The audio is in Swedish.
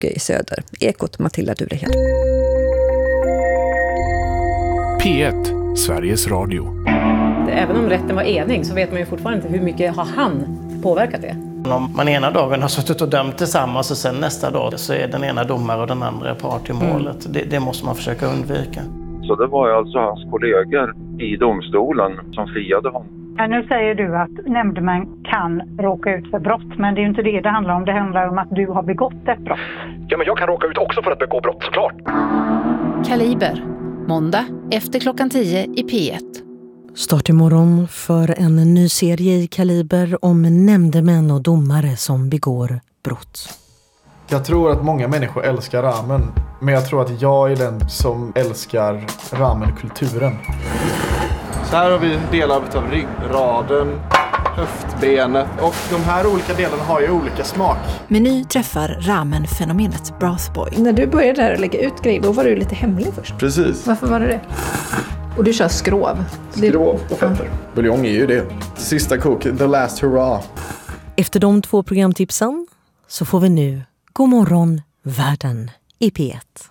i söder. Ekot Matilda Durehed. P1, Sveriges Radio. Även om rätten var enig så vet man ju fortfarande inte hur mycket har han påverkat det. Om man ena dagen har suttit och dömt tillsammans och sen nästa dag så är den ena domare och den andra part i målet. Det måste man försöka undvika. Så det var ju alltså hans kollegor i domstolen som friade honom. Ja, nu säger du att nämndemän kan råka ut för brott, men det är ju inte det handlar om. Det handlar om att du har begått ett brott. Ja, men jag kan råka ut också för att begå brott, såklart. Kaliber, måndag efter 10:00 i P1. Start imorgon för en ny serie i Kaliber om nämndemän och domare som begår brott. Jag tror att många människor älskar ramen, men jag tror att jag är den som älskar ramenkulturen. Så här har vi delar av ryggraden, höftbenet och de här olika delarna har ju olika smak. Meny träffar ramen-fenomenet Brothboy. När du började där och lägga ut grejer, då var du lite hemlig först. Precis. Varför var det? Och du kör skrov. Skrov och pepper. Buljong är ju det. Sista kok, the last hurrah. Efter de 2 programtipsen så får vi nu God morgon världen i P1.